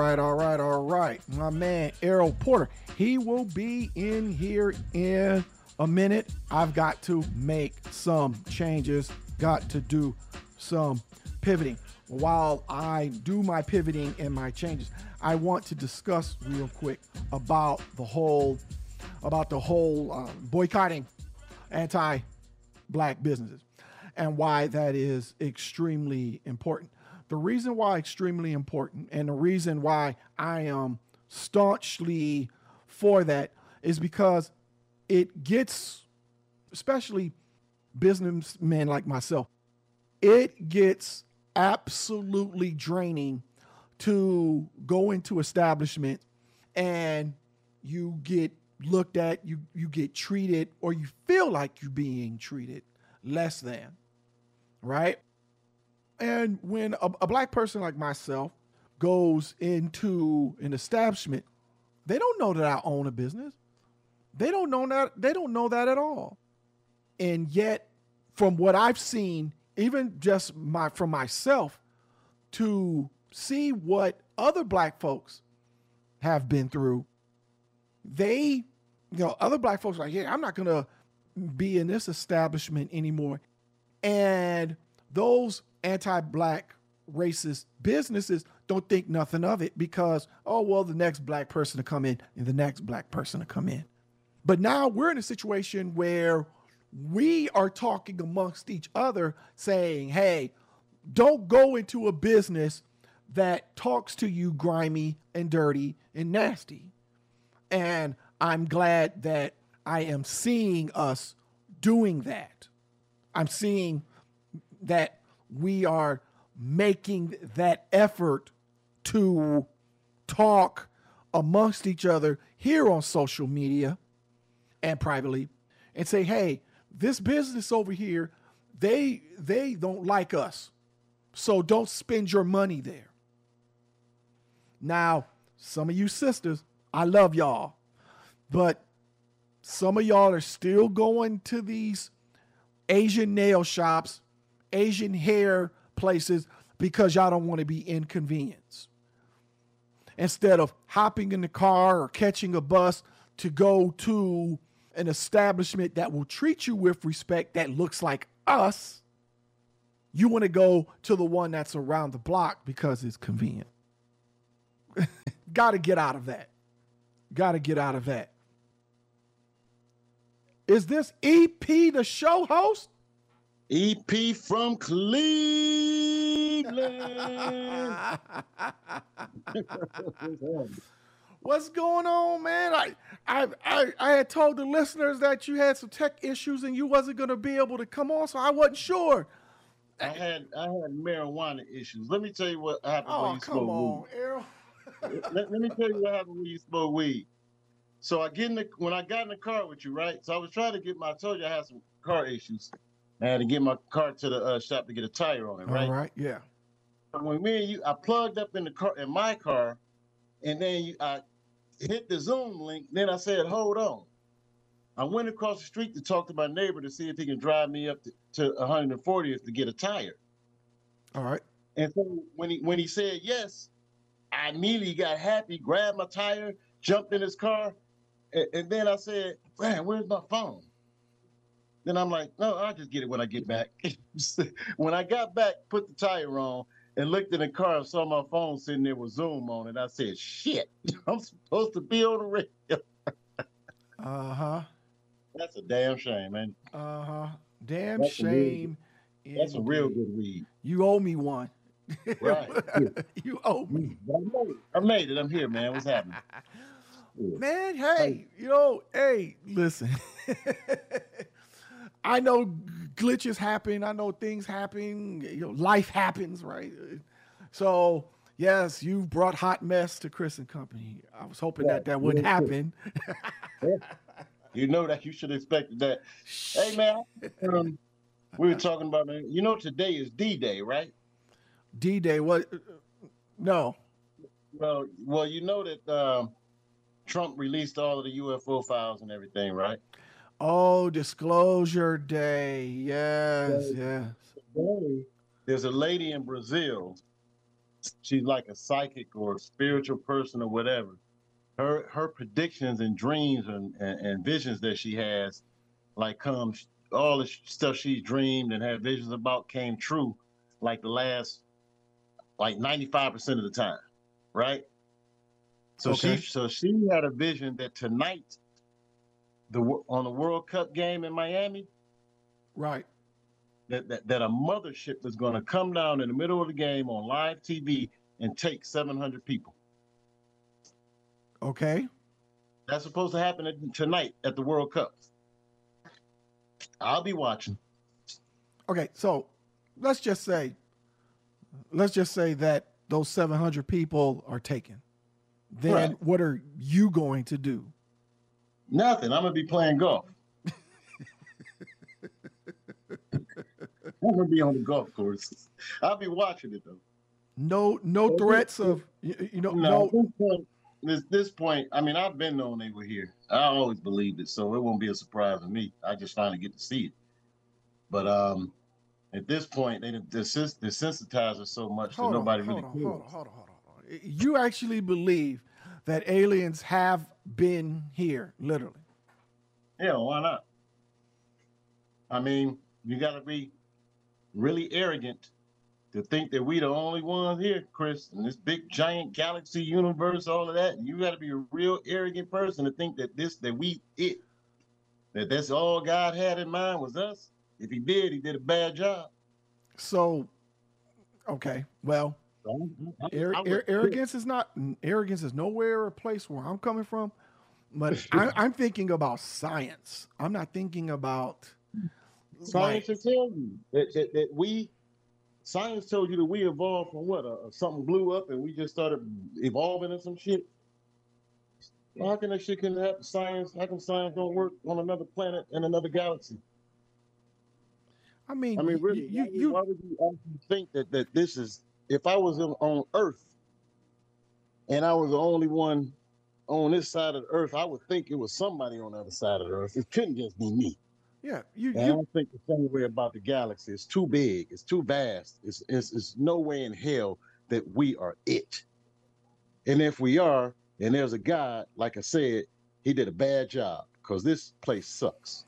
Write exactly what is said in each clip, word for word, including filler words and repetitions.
All right, all right, all right. My man, Errol Porter, he will be in here in a minute. I've got to make some changes, got to do some pivoting. While I do my pivoting and my changes, I want to discuss real quick about the whole, about the whole uh, boycotting anti-black businesses and why that is extremely important. The reason why extremely important and the reason why I am staunchly for that is because it gets, especially businessmen like myself, it gets absolutely draining to go into establishment and you get looked at, you, you get treated, or you feel like you're being treated less than, right? And when a, a black person like myself goes into an establishment, they don't know that I own a business. They don't know that. They don't know that at all. And yet, from what I've seen, even just my from myself, to see what other black folks have been through, they, you know, other black folks are like, yeah, I'm not gonna be in this establishment anymore. And those anti-black racist businesses don't think nothing of it because, oh, well, the next black person to come in and the next black person to come in. But now we're in a situation where we are talking amongst each other saying, hey, don't go into a business that talks to you grimy and dirty and nasty. And I'm glad that I am seeing us doing that. I'm seeing that we are making that effort to talk amongst each other here on social media and privately and say, hey, this business over here, they they don't like us. So don't spend your money there. Now, some of you sisters, I love y'all, but some of y'all are still going to these Asian nail shops, Asian hair places because y'all don't want to be inconvenienced. Instead of hopping in the car or catching a bus to go to an establishment that will treat you with respect that looks like us, you want to go to the one that's around the block because it's convenient. Got to get out of that. Got to get out of that. Is this E P the show host? E P from Cleveland. What's going on, man? I, I I I had told the listeners that you had some tech issues and you wasn't going to be able to come on, so I wasn't sure. I had I had marijuana issues. Let me tell you what happened oh, when you come smoke on, weed. Errol. let, let me tell you what happened when you smoke weed. So I get in the when I got in the car with you, right? So I was trying to get my I told you I had some car issues. I had to get my car to the uh, shop to get a tire on it, right? All right, yeah. When me and you, I plugged up in the car in my car, and then you, I hit the Zoom link. Then I said, "Hold on." I went across the street to talk to my neighbor to see if he can drive me up to, to one hundred fortieth to get a tire. All right. And so when he when he said yes, I immediately got happy, grabbed my tire, jumped in his car, and, and then I said, "Man, where's my phone?" Then I'm like, "No, I'll just get it when I get back." When I got back, put the tire on, and looked in the car and saw my phone sitting there with Zoom on it. I said, "Shit, I'm supposed to be on the radio." Uh-huh. That's a damn shame, man. Uh-huh. Damn That's shame. A real, that's a real good weed. You owe me one. Right. You owe me. I made, it. I made it. I'm here, man. What's happening? Yeah. Man, hey, you know, hey, listen. I know glitches happen. I know things happen. You know, life happens, right? So, yes, you brought hot mess to Chris and Company. I was hoping yeah, that that wouldn't yeah, happen. You know that you should have expected that. Hey, man, um, we were talking about, man, you know, today is D-Day, right? D-Day, what? No. Well, well, you know that um, Trump released all of the U F O files and everything, right? Oh, Disclosure Day. Yes, so, yes. Today, there's a lady in Brazil she's like a psychic or a spiritual person or whatever. Her her predictions and dreams and, and, and visions that she has, like come all the stuff she dreamed and had visions about came true, like the last like ninety-five percent of the time, right? So Okay. she so she had a vision that tonight, the on the World Cup game in Miami, Right. that that, that a mothership was going to come down in the middle of the game on live T V and take seven hundred people. Okay. That's supposed to happen tonight at the World Cup. I'll be watching. Okay. So let's just say, let's just say that those seven hundred people are taken. Then Right. what are you going to do? Nothing. I'm gonna be playing golf. I'm gonna be on the golf course. I'll be watching it though. No, no threats of you, you know, No, no. at this point, this, this point, I mean, I've been known they were here. I always believed it, so it won't be a surprise to me. I just finally get to see it. But um, at this point, they desens- desensitize us so much that Hold on, nobody hold really on, cares. hold on, hold on, hold on, hold on. You actually believe that aliens have been here, literally? Yeah, why not? I mean, you got to be really arrogant to think that we the only ones here, Chris, in this big giant galaxy universe, all of that. You got to be a real arrogant person to think that this, that we it, that that's all God had in mind was us. If he did, he did a bad job. So, okay, well, So I'm- I'm- ar- I ar- would- arrogance is not arrogance is nowhere a place where I'm coming from, but I, I'm thinking about science. I'm not thinking about Science like, will tell you that, that, that we, science told you that we evolved from what? Uh, something blew up and we just started evolving in some shit. Well, how can that shit can happen? Science, how come science don't work on another planet in another galaxy? I mean, I mean, you, really, you, why, would- you, why would you actually think that, that this is, if I was on, on Earth and I was the only one on this side of the Earth, I would think it was somebody on the other side of the Earth. It couldn't just be me. yeah, you, And I you, don't think the same way about the galaxy. It's too big. It's too vast. It's, it's, it's no way in hell that we are it. And if we are, and there's a God, like I said, he did a bad job because this place sucks.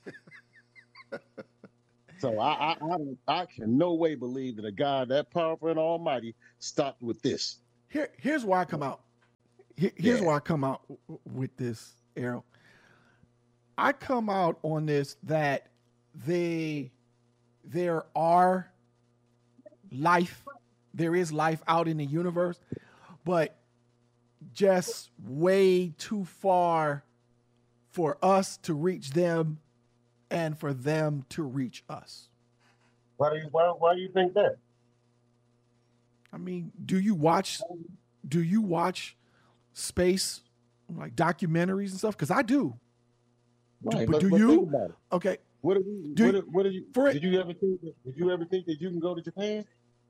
So I, I, I, don't, I can no way believe that a God that powerful and almighty stopped with this. here, here's why I come out. Here- here's Yeah. why I come out w- w- with this, Errol. I come out on this that they, there are life, there is life out in the universe, but just way too far for us to reach them and for them to reach us. Why do you why, why do you think that? I mean, do you watch do you watch space like documentaries and stuff? Because I do. Right, but but, do but you? think about it. Okay. What do you, Do what, you- do- what do you for it- did you ever think that, did you ever think that you can go to Japan?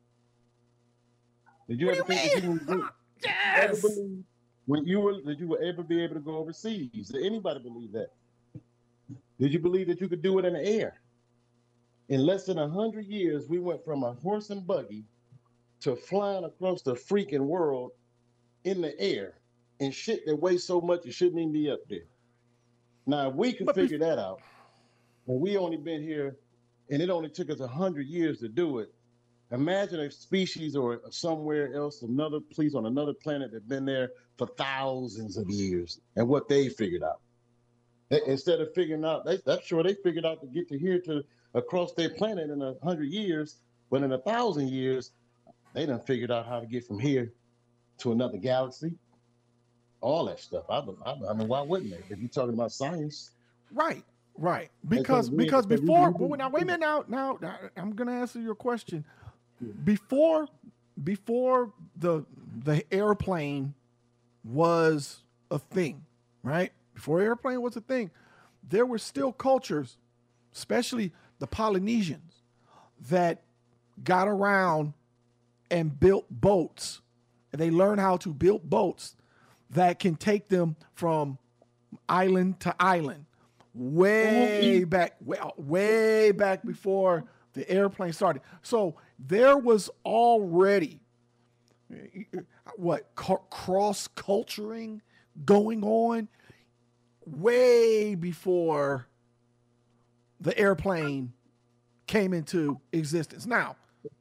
Did you What ever do you think that you mean? can go, Yes. ever believe when you were that you were ever be able to go overseas? Did anybody believe that? Did you believe that you could do it in the air? In less than a hundred years, we went from a horse and buggy to flying across the freaking world in the air and shit that weighs so much it shouldn't even be up there. Now, if we could But bef- figure that out, and we only been here, and it only took us a hundred years to do it. Imagine a species or somewhere else, another place on another planet that's been there for thousands of years, and what they figured out. They- instead of figuring out, they, I'm sure they figured out to get to here to across their planet in a hundred years, but in a thousand years, they done figured out how to get from here to another galaxy. All that stuff. I, I, I mean, why wouldn't they? If you're talking about science. Right, right. Because we- because so we- before we- well, now wait a minute now now now, I'm gonna answer your question. Before before the the airplane was a thing, right? Before airplane was a thing, there were still cultures, especially the Polynesians, that got around and built boats. And they learned how to build boats that can take them from island to island, way back, way, way back before the airplane started. So there was already what cross culturing going on way before the airplane came into existence. Now,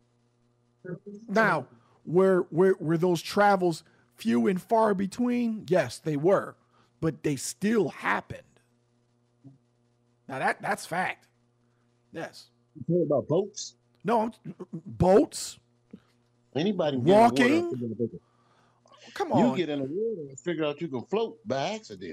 now were were were those travels few and far between? Yes, they were, but they still happened. Now that that's fact. Yes. You heard about boats? No, boats. Anybody can walking. Get in the water. Come on. You get in the water and figure out you can float by accident.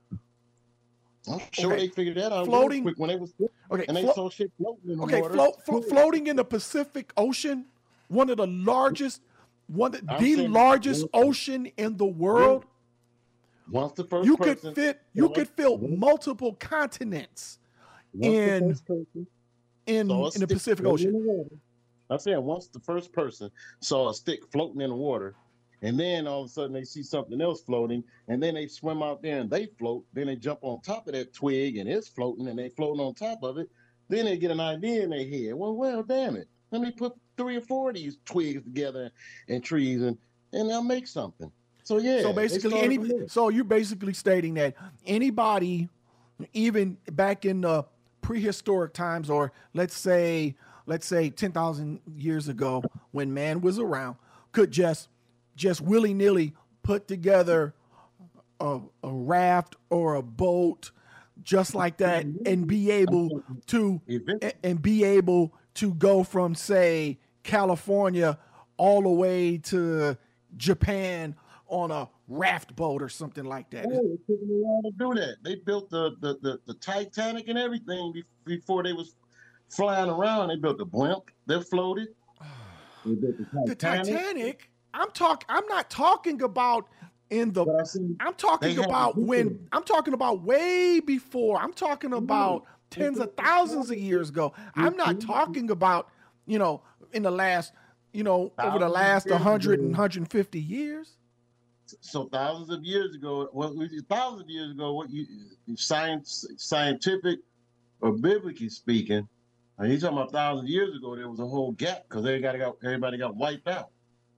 I'm sure Okay. they figured that out Floating quick when they was okay, and they flo- saw shit floating in the okay, water. float, flo- floating in the Pacific Ocean, one of the largest, one of I'm the saying- largest ocean in the world. Once the first You person, could fit, you saw could it, fill once- multiple continents once the in first person in saw a in the stick Pacific floating Ocean. in the water. I'm saying once the first person saw a stick floating in the water, and then all of a sudden they see something else floating, and then they swim out there and they float. Then they jump on top of that twig and it's floating, and they floating on top of it. Then they get an idea in their head. Well, well, damn it. Let me put three or four of these twigs together and trees, and and they'll make something. So yeah. So they basically, started any from there. so you're basically stating that anybody, even back in the prehistoric times, or let's say let's say ten thousand years ago, when man was around, could just just willy nilly put together a, a raft or a boat just like that and be able to Eventually. and be able to go from say California all the way to Japan on a raft boat or something like that. Oh, it took them a while to do that. They built the the, the, the Titanic and everything be- before they was flying around. They built the blimp that floated. They built the The Titanic. Titanic. I'm talk. I'm not talking about in the. But I seen I'm talking they had about to do when. it. I'm talking about way before. I'm talking about tens of thousands of years ago. I'm not talking about you know in the last you know over the Thousands last of years one hundred and ago. one hundred fifty years. So thousands of years ago, well, thousands of years ago, what you science, scientific or biblically speaking, and you talking about thousands of years ago, there was a whole gap because everybody got everybody got wiped out.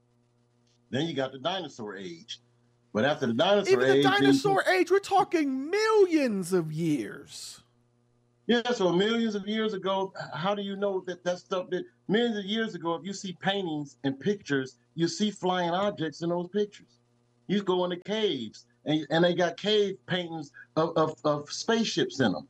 Then you got the dinosaur age, but after the dinosaur Even the age, then you- dinosaur age, we're talking millions of years. yeah. So millions of years ago, how do you know that that stuff that millions of years ago, if you see paintings and pictures, you see flying objects in those pictures. You go into caves, and, and they got cave paintings of, of, of spaceships in them.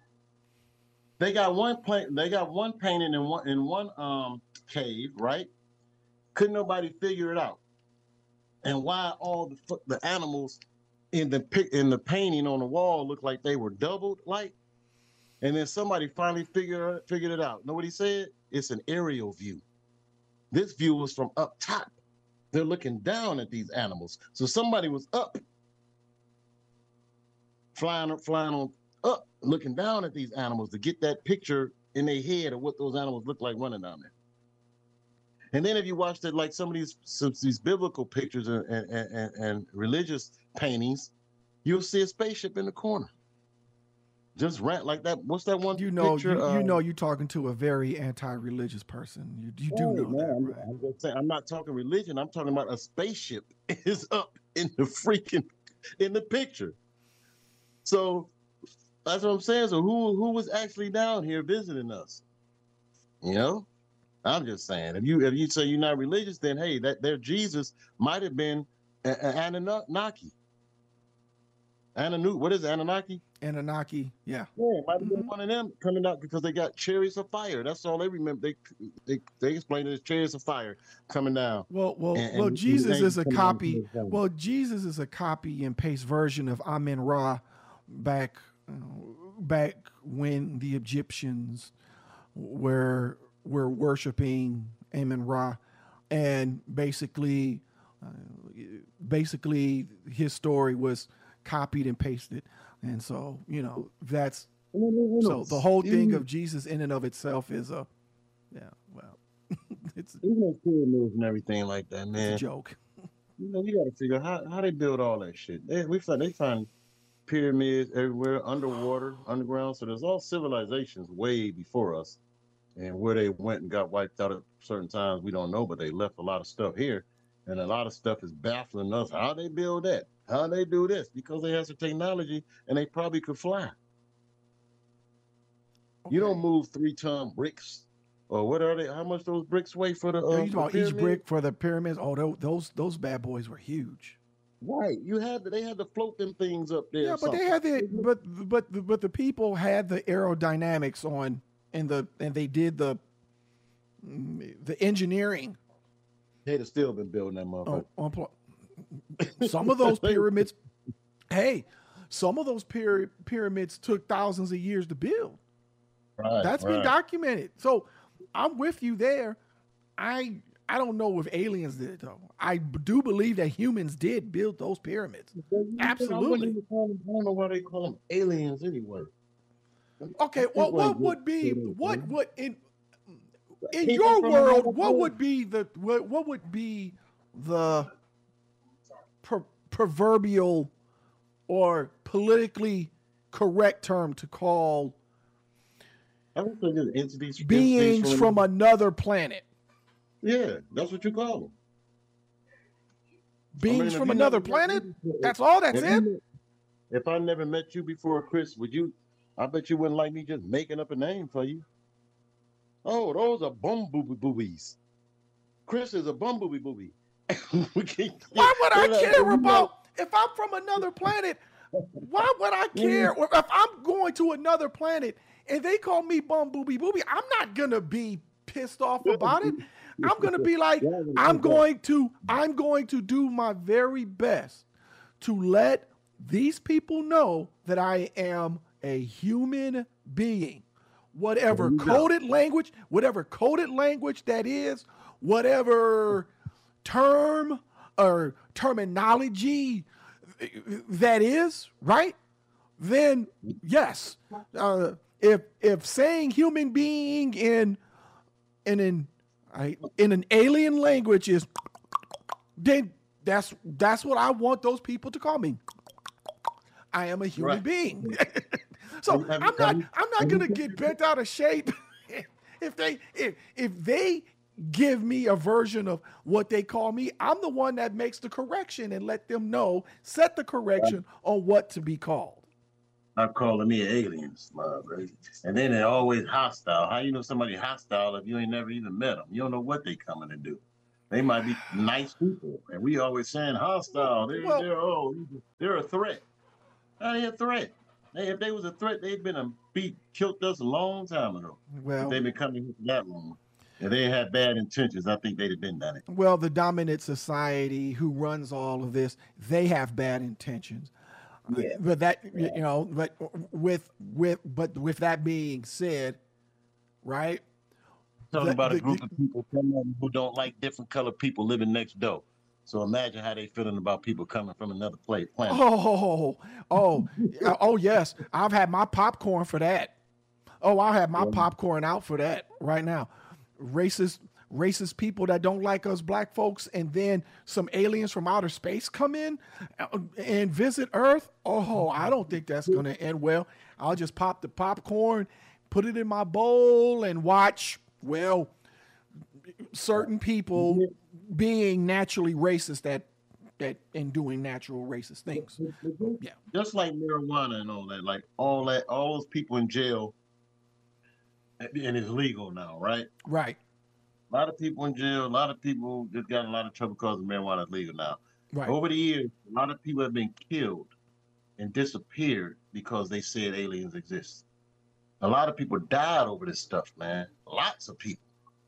They got one pla- They got one painting in one in one um cave, right? Couldn't nobody figure it out, and why all the fu- the animals in the pic in the painting on the wall look like they were doubled, like. And then somebody finally figured figured it out. Know what he said? It's an aerial view. This view was from up top. They're looking down at these animals. So somebody was up, flying flying on up, looking down at these animals to get that picture in their head of what those animals look like running down there. And then if you watch that, like some of these some, these biblical pictures and, and, and, and religious paintings, you'll see a spaceship in the corner. Just rant like that. What's that one You know, picture? you, you uh, know, you're talking to a very anti-religious person. You, you do Oh, know man, that, I'm, right? I'm just saying, I'm not talking religion. I'm talking about a spaceship is up in the freaking in the picture. So that's what I'm saying. So who who was actually down here visiting us? You know, I'm just saying. If you if you say you're not religious, then hey, that their Jesus might have been a- a- Anunnaki. Ananu, what is it, Anunnaki? Anunnaki, yeah. Yeah, it might have been Mhm. one of them coming out because they got chariots of fire. That's all they remember. They they they explained it as chariots of fire coming down. Well, well, And- well. and Jesus things is a coming down copy. from the sun. Well, Jesus is a copy and paste version of Amen Ra, back, uh, back when the Egyptians were were worshiping Amen Ra, and basically, uh, basically his story was copied and pasted, and so you know that's so the whole thing of Jesus in and of itself is a yeah well it's, Even those pyramids and everything like that, it's a man. joke. You know, you got to figure out how, how they build all that shit. They we find they find pyramids everywhere, underwater, underground. So there's all civilizations way before us, and where they went and got wiped out at certain times we don't know, but they left a lot of stuff here. And a lot of stuff is baffling us. How they build that? How they do this? Because they have the technology and they probably could fly. You don't Okay. move three ton bricks, or what are they? How much those bricks weigh for the Are uh you for the talking each pyramid? brick for the pyramids? Oh, tho- those those bad boys were huge. Right. You had to, they had to float them things up there Yeah, or but they something. had the but but but the people had the aerodynamics on and the and they did the the engineering They'd have still been building that on, motherfucker. on pl- some of those pyramids. Hey, some of those pyra- pyramids took thousands of years to build. Right, That's been right. documented. So I'm with you there. I I don't know if aliens did it though. I b- do believe that humans did build those pyramids. I wouldn't Absolutely. even call them, I don't know why they call them aliens anyway. Okay, It well, wasn't what just would be aliens, what man. would in in People your from another world, what planet. would be the what, what would be the pro- proverbial or politically correct term to call I don't think it's entities, entities beings from from another. another planet? Yeah, that's what you call them. I Beings mean, if from you another never met me planet? before, That's all, that's if it? you if I never met you before, Chris, would you? I bet you wouldn't like me just making up a name for you. Oh, those are bum booby boobies. Chris is a bum booby booby. We can't- Why would I they're like, care you know, about if I'm from another planet? Why would I care? Or if I'm going to another planet and they call me bum booby booby, I'm not gonna be pissed off about it. I'm gonna be like, yeah, I would I'm think that. going to, I'm going to do my very best to let these people know that I am a human being. There Whatever you go. coded language, whatever coded language that is, whatever term or terminology that is, right? Then yes, uh, if if saying human being in in an I, in an alien language is, then that's that's what I want those people to call me. I am a human Right. being. So Have, have, I'm you- have not you? I'm not Have you? gonna get bent out of shape if they if if they give me a version of what they call me. I'm the one that makes the correction and let them know, set the correction on what to be called. Stop calling me aliens, my brother. And then they're always hostile. How you know somebody hostile if you ain't never even met them? You don't know what they coming to do. They might be nice people, and we always saying hostile. They're Well, they're oh they're a threat. That ain't a threat. They, if they was a threat, they'd been a beat killed us a long time ago. If well, they've been coming here for that long, if they had bad intentions, I think they'd have been done it. well, the dominant society who runs all of this, they have bad intentions. Uh, Yeah. But that you know, but with with but with that being said, right? Talking The, about a the, group the, of people coming who don't like different colored people living next door. So imagine how they feeling about people coming from another pla- planet. oh, oh, oh, oh, yes. I've had my popcorn for that. Oh, I'll have my Yeah. popcorn out for that right now. Racist, racist people that don't like us black folks, and then some aliens from outer space come in uh, and visit Earth. Oh, I don't think that's going to end well. I'll just pop the popcorn, put it in my bowl, and watch, well, certain people being naturally racist that that and doing natural racist things. Yeah, Just like marijuana and all that, like all that, all those people in jail, and it's legal now, right? right, A lot of people in jail, a lot of people just got in a lot of trouble because marijuana is legal now. right. Over the years, a lot of people have been killed and disappeared because they said aliens exist. A lot of people died over this stuff, man. Lots of people.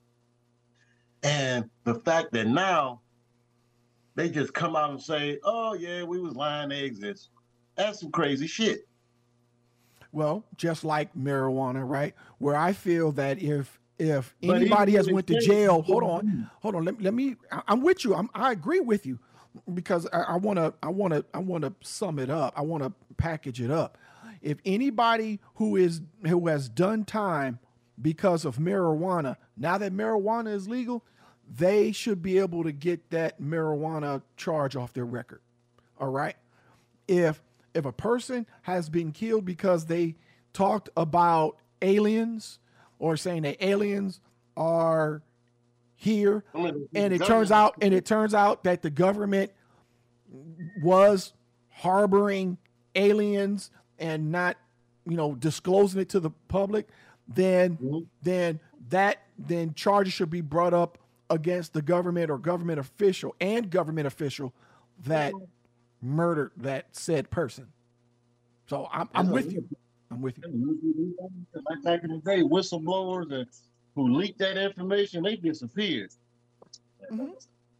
And the fact that now they just come out and say, "Oh yeah, we was lying, they exist." That's some crazy shit. Well, just like marijuana, right? Where I feel that if if But anybody even has when went they to say it, jail, people hold on, agree. hold on. Let, let me. I, I'm with you. I'm, I agree with you because I want to. I want to. I want to sum it up. I want to package it up. If anybody who is who has done time because of marijuana, now that marijuana is legal, they should be able to get that marijuana charge off their record. All right. If if a person has been killed because they talked about aliens or saying that aliens are here, I mean, and the it turns government- out and it turns out that the government was harboring aliens and not, you know, disclosing it to the public, then Mhm. then that then charges should be brought up against the government or government official and government official that murdered that said person. So I'm I'm with you. I'm with you. Like back in the day, whistleblowers and who leaked that information, they disappeared. Mhm.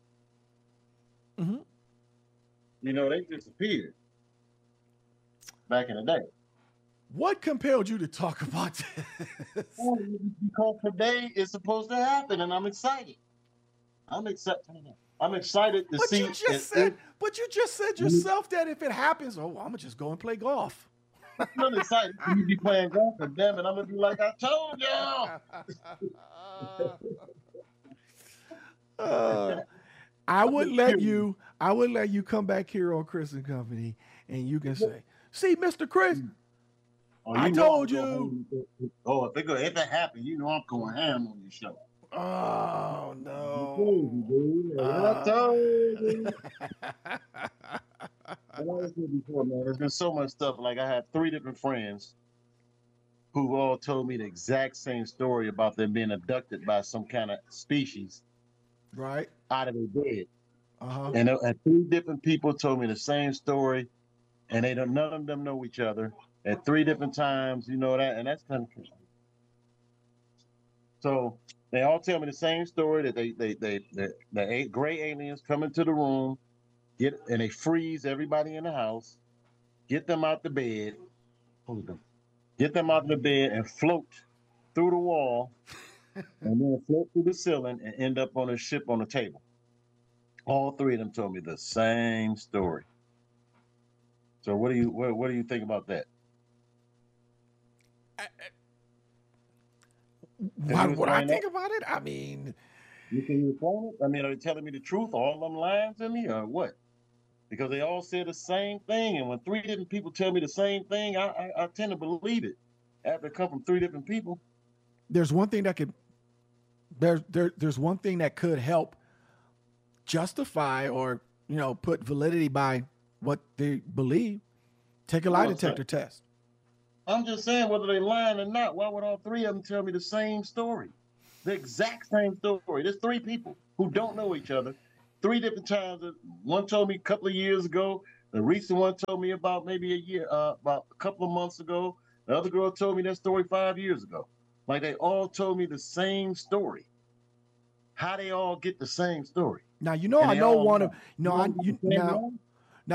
Mhm. You know, they disappeared back in the day. What compelled you to talk about this? Well, because today is supposed to happen, and I'm excited. I'm excited. I'm excited to But see. you just if- said, but you just said yourself that if it happens, oh, I'm gonna just go and play golf. I'm really excited. You be playing golf, and damn it, I'm gonna be like I told y'all. Uh, I would let you. I would let you come back here on Chris and Company, and you can say, "See, Mister Chris, Oh, I know told I'm you." going ham. Oh, if it go, if it happen, you know I'm going ham on your show. Oh I no! told you, dude. I told you. And like I said before, man, there's been so much stuff. Like I have three different friends who all told me the exact same story about them being abducted by some kind of species Right? out of their bed. Uh huh. And, uh, and three different people told me the same story, and they don't. None of them know each other at three different times. You know that, and that's kind of cool. So they all tell me the same story that they they they the, the eight gray aliens come into the room, get and they freeze everybody in the house, get them out the bed, hold them, get them out of the bed and float through the wall, and then float through the ceiling and end up on a ship on a table. All three of them told me the same story. So what do you what, what do you think about that? Why you would I explain think that? about it? I mean, You can you explain it? I mean, are they telling me the truth, all them lying to me, or what? Because they all said the same thing, and when three different people tell me the same thing, I I, I tend to believe it after it come from three different people. there's one thing that could there's there, there's one thing that could help justify or you know put validity by what they believe. Take a lie What's detector test. I'm just saying, whether they lying or not, why would all three of them tell me the same story? The exact same story. There's three people who don't know each other. Three different times. One told me a couple of years ago. The recent one told me about maybe a year, uh, about a couple of months ago. The other girl told me that story five years ago. Like they all told me the same story. How they all get the same story? Now you know And I they know all one lie. of no You I know you the same now one?